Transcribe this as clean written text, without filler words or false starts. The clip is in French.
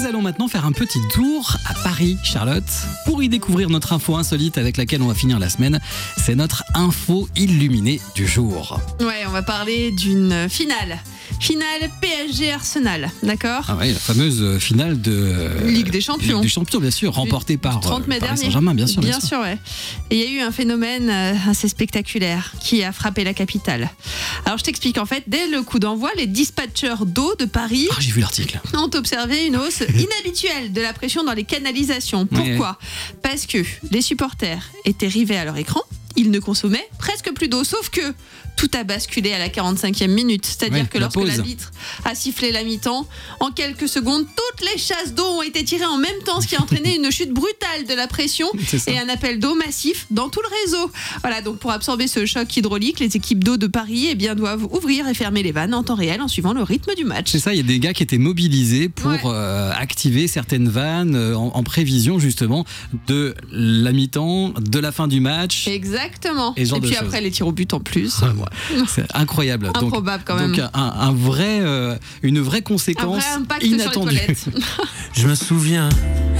Nous allons maintenant faire un petit tour à Paris, Charlotte, pour y découvrir notre info insolite avec laquelle on va finir la semaine. C'est notre info illuminée du jour. Ouais, on va parler d'une finale. Finale PSG Arsenal, d'accord ? Ah ouais, la fameuse finale de Ligue des Champions. Ligue des Champions, bien sûr, remportée par 30 mai Paris dernier. Saint-Germain, bien sûr. Bien sûr, ouais. Et il y a eu un phénomène assez spectaculaire qui a frappé la capitale. Alors je t'explique, en fait, dès le coup d'envoi, les dispatchers d'eau de Paris Ah, j'ai vu l'article. ont observé une hausse inhabituelle de la pression dans les canalisations. Pourquoi ? Parce que les supporters étaient rivés à leur écran, ils ne consommaient presque plus d'eau, sauf que tout a basculé à la 45e minute. C'est-à-dire que lorsque l'arbitre a sifflé la mi-temps, en quelques secondes, toutes les chasses d'eau ont été tirées en même temps, ce qui a entraîné une chute brutale de la pression et un appel d'eau massif dans tout le réseau. Voilà, donc pour absorber ce choc hydraulique, les équipes d'eau de Paris doivent ouvrir et fermer les vannes en temps réel en suivant le rythme du match. C'est ça, il y a des gars qui étaient mobilisés pour activer certaines vannes en prévision justement de la mi-temps, de la fin du match. Exactement. Et puis après les tirs au but en plus. C'est incroyable. Improbable quand même. Donc une vraie conséquence un vrai impact inattendue. sur les toilettes. Je me souviens,